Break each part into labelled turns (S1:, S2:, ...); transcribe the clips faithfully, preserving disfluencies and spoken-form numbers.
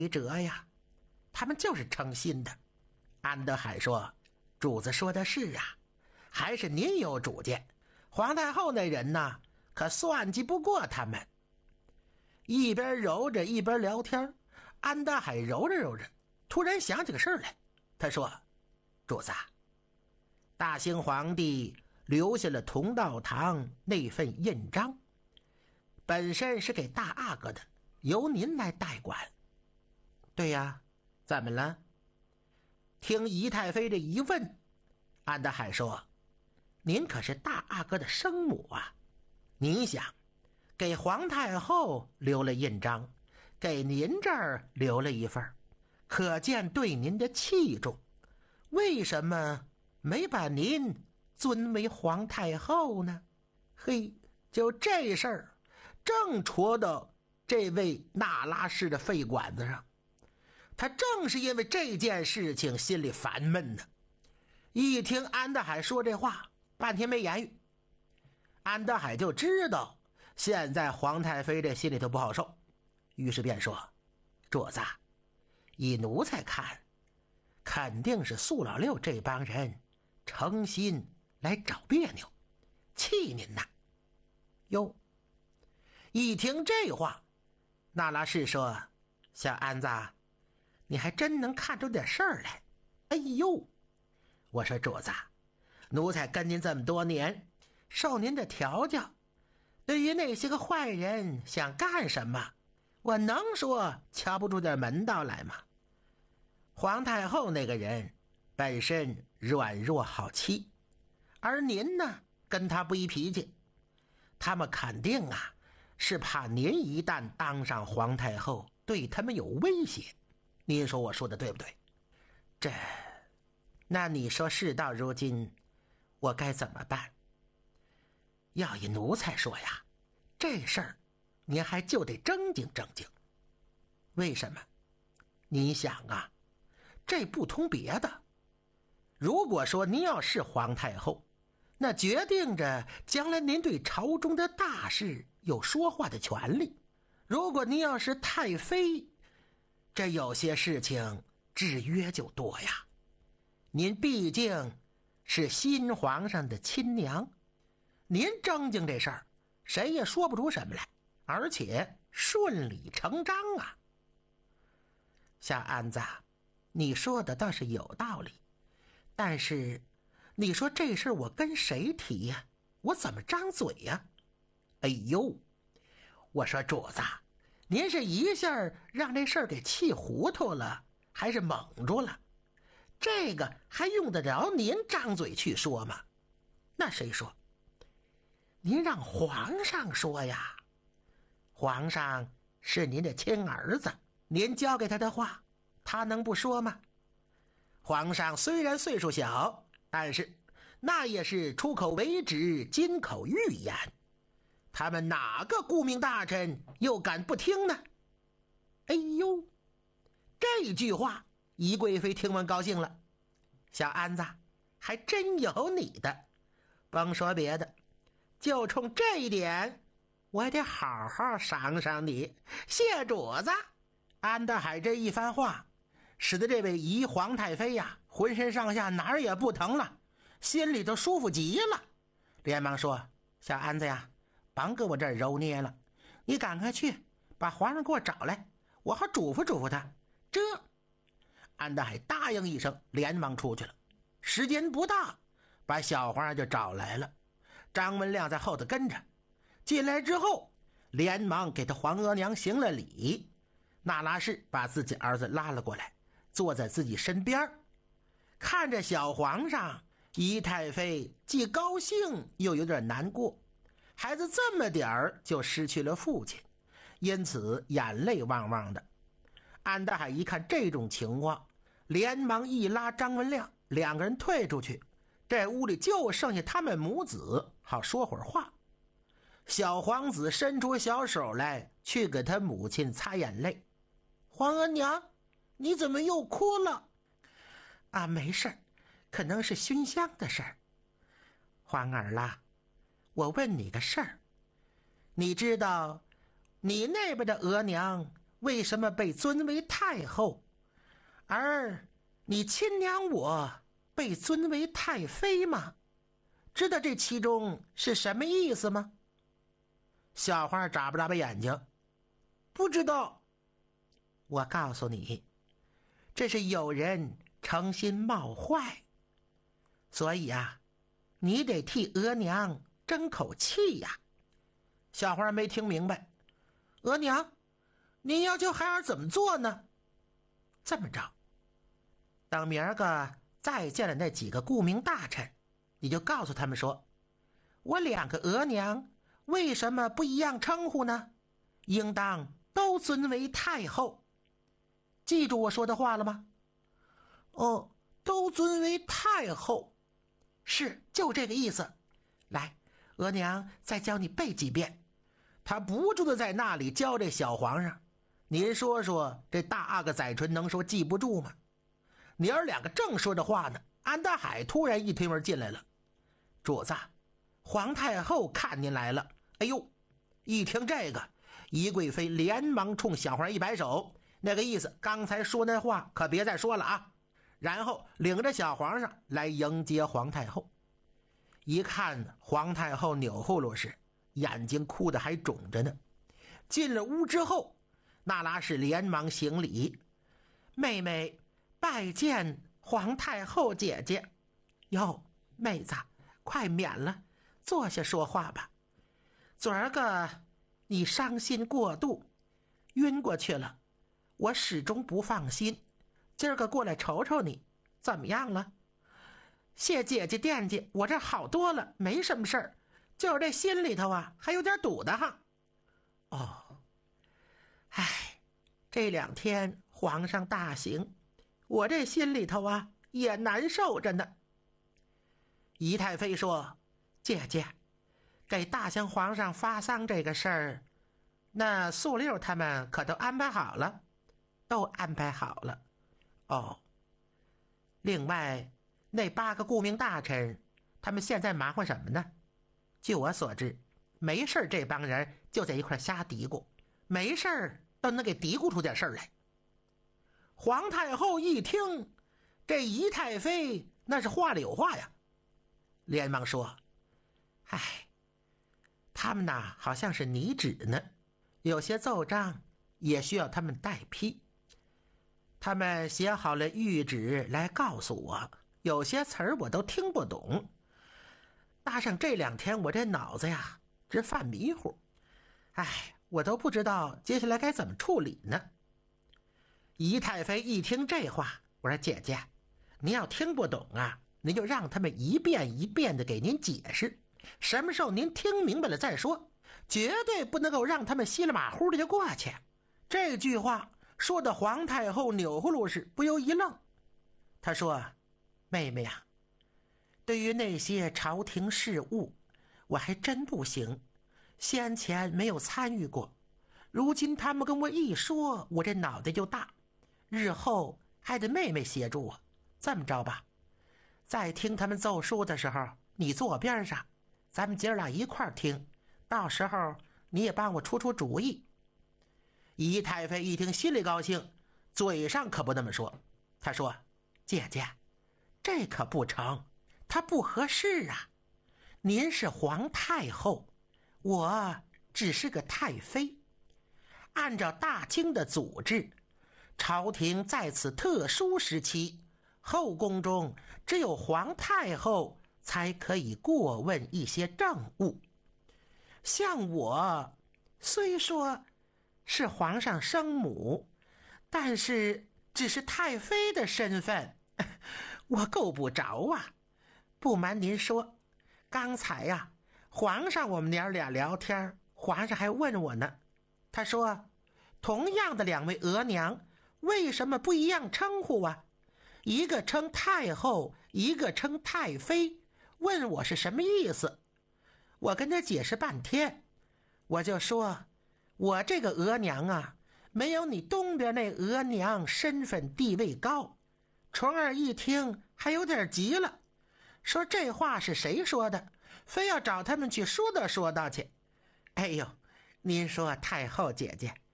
S1: 折呀，他们就是诚心的。安德海说，主子说的是啊，还是您有主见，皇太后那人呢，可算计不过他们。一边揉着一边聊天，安德海揉着揉着，突然想起个事儿来。他说，主子，大清皇帝留下了同道堂那份印章，本身是给大阿哥的，由您来代管。对呀，怎么了？听仪太妃这一问，安德海说，您可是大阿哥的生母啊，您想给皇太后留了印章，给您这儿留了一份，可见对您的器重，为什么没把您尊为皇太后呢？嘿，就这事儿正戳到这位那拉氏的肺管子上，他正是因为这件事情心里烦闷呢。一听安德海说这话，半天没言语。安德海就知道现在皇太妃这心里头不好受，于是便说，主子，以奴才看，肯定是苏老六这帮人诚心来找别扭，气您呐。哟，一听这话，那拉氏说，小安子，你还真能看出点事儿来。哎呦，我说主子，奴才跟您这么多年，受您的调教，对于那些个坏人想干什么，我能说瞧不出点门道来吗？皇太后那个人本身软弱好欺，而您呢跟他不一脾气，他们肯定啊是怕您一旦当上皇太后对他们有威胁。您说我说的对不对？这那你说事到如今我该怎么办？要以奴才说呀，这事儿您还就得正经正经。为什么？您想啊，这不通别的，如果说您要是皇太后，那决定着将来您对朝中的大事有说话的权利。如果您要是太妃，这有些事情制约就多呀。您毕竟是新皇上的亲娘，您正经这事儿谁也说不出什么来，而且顺理成章啊。小安子，你说的倒是有道理，但是你说这事儿我跟谁提呀？我怎么张嘴呀？哎呦，我说主子，您是一下让这事儿给气糊涂了，还是蒙住了？这个还用得着您张嘴去说吗？那谁说？您让皇上说呀。皇上是您的亲儿子，您交给他的话，他能不说吗？皇上虽然岁数小，但是那也是出口为止，金口玉言，他们哪个顾命大臣又敢不听呢？哎呦，这句话宜贵妃听完高兴了。小安子，还真有你的，甭说别的，就冲这一点我也得好好赏赏你。谢主子。安德海这一番话使得这位宜皇太妃呀，浑身上下哪儿也不疼了，心里头舒服极了，连忙说，小安子呀，甭搁我这儿揉捏了，你赶快去把皇上给我找来，我好嘱咐嘱咐他。这安德海答应一声，连忙出去了。时间不大，把小皇上就找来了。张文亮在后头跟着进来之后，连忙给他皇额娘行了礼。那拉氏把自己儿子拉了过来，坐在自己身边，看着小皇上，宜太妃既高兴又有点难过，孩子这么点儿就失去了父亲，因此眼泪汪汪的。安德海一看这种情况，连忙一拉张文亮，两个人退出去，这屋里就剩下他们母子，好说会儿话。小皇子伸出小手来，去给他母亲擦眼泪。皇额娘，你怎么又哭了？啊，没事，可能是熏香的事儿。皇儿啦，我问你个事儿，你知道你那边的额娘为什么被尊为太后，而你亲娘我被尊为太妃吗？知道这其中是什么意思吗？”小花眨巴眨巴眼睛，不知道。我告诉你，这是有人诚心冒坏，所以啊，你得替额娘争口气呀。小花没听明白，额娘，您要求孩儿怎么做呢？这么着，等明儿个再见了那几个顾命大臣，你就告诉他们说，我两个额娘为什么不一样称呼呢？应当都尊为太后。记住我说的话了吗？哦，都尊为太后。是，就这个意思。来，额娘再教你背几遍。他不住的在那里教这小皇上。您说说，这大阿哥载淳能说记不住吗？娘儿两个正说着话呢，安德海突然一推门进来了。主子，皇太后看您来了。哎呦，一听这个，宜贵妃连忙冲小花一摆手，那个意思，刚才说那话可别再说了啊。然后领着小皇上来迎接皇太后。一看皇太后扭呼噜时，眼睛哭得还肿着呢。进了屋之后，那拉氏连忙行礼：“妹妹拜见皇太后姐姐。”“哟，妹子，快免了，坐下说话吧。昨儿个你伤心过度，晕过去了，我始终不放心，今儿个过来瞅瞅你，怎么样了？”“谢姐姐惦记，我这好多了，没什么事儿，就是这心里头啊还有点堵得慌。”“哦，唉，这两天皇上大行，我这心里头啊也难受着呢。”宜太妃说：“姐姐，给大相皇上发丧这个事儿，那素六他们可都安排好了？”“都安排好了。”“哦，另外那八个顾命大臣，他们现在忙活什么呢？”“据我所知，没事这帮人就在一块瞎嘀咕，没事都能给嘀咕出点事儿来。”皇太后一听，这宜太妃那是话里有话呀，连忙说：“唉，他们呐好像是拟旨呢，有些奏章也需要他们代批。他们写好了谕旨来告诉我，有些词儿我都听不懂。搭上这两天我这脑子呀直犯迷糊，唉，我都不知道接下来该怎么处理呢。”宜太妃一听这话，我说：“姐姐，您要听不懂啊，您就让他们一遍一遍的给您解释，什么时候您听明白了再说，绝对不能够让他们稀里马虎的就过去。”这句话说的皇太后钮祜禄氏不由一愣，她说：“妹妹呀、啊，对于那些朝廷事务，我还真不行，先前没有参与过，如今他们跟我一说，我这脑袋就大，日后还得妹妹协助我。这么着吧，在听他们奏书的时候，你坐我边上，咱们姐儿俩一块儿听，到时候你也帮我出出主意。”宜太妃一听心里高兴，嘴上可不那么说。她说：“姐姐，这可不成，它不合适啊。您是皇太后，我只是个太妃。按照大清的组织，朝廷在此特殊时期，后宫中只有皇太后才可以过问一些政务。像我虽说是皇上生母，但是只是太妃的身份，我够不着啊。不瞒您说，刚才呀、啊，皇上我们娘俩聊天，皇上还问我呢。他说，同样的两位额娘，为什么不一样称呼啊？一个称太后，一个称太妃，问我是什么意思。我跟他解释半天，我就说，我这个额娘啊，没有你东边那额娘身份地位高。虫儿一听还有点急了，说这话是谁说的，非要找他们去说道说道去。哎呦，您说太后姐姐，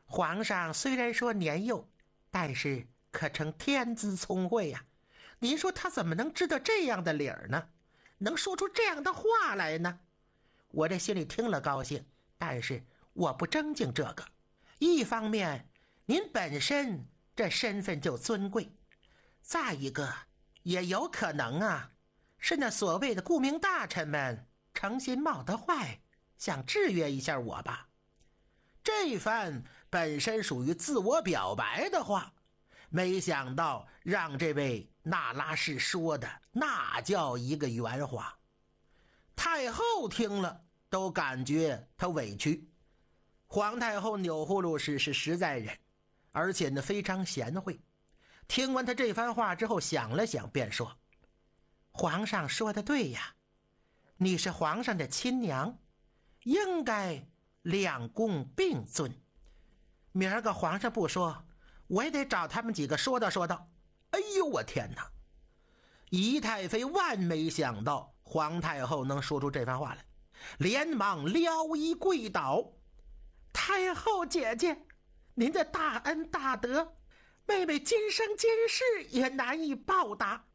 S1: 皇上虽然说年幼，但是可称天资聪慧呀、啊。您说他怎么能知道这样的理儿呢？能说出这样的话来呢？我这心里听了高兴，但是我不争竞这个。一方面，您本身这身份就尊贵；再一个，也有可能啊，是那所谓的顾命大臣们诚心冒得坏，想制约一下我吧。这番本身属于自我表白的话，没想到让这位那拉氏说的那叫一个圆滑。太后听了都感觉他委屈。皇太后钮祜禄氏是实在人，而且呢非常贤惠。听完他这番话之后，想了想便说：皇上说的对呀，你是皇上的亲娘，应该两宫并尊。明儿个皇上不说，我也得找他们几个说道说道。哎呦我天哪！仪太妃万没想到皇太后能说出这番话来，连忙撩衣跪倒：太后姐姐，您的大恩大德，妹妹今生今世也难以报答，